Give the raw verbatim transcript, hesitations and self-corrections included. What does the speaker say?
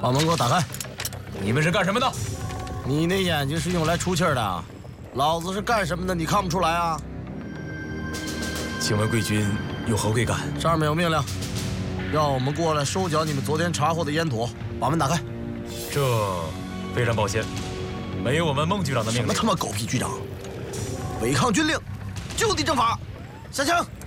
把门给我打开！ 你们是干什么的？ 你那眼睛是用来出气儿的，老子是干什么的？你看不出来啊？ 请问贵军有何贵干？ 上面有命令，让我们过来收缴你们昨天查获的烟土。把门打开。 这非常抱歉，没有我们孟局长的命令。 什么他妈狗屁局长！违抗军令，就地正法，下枪！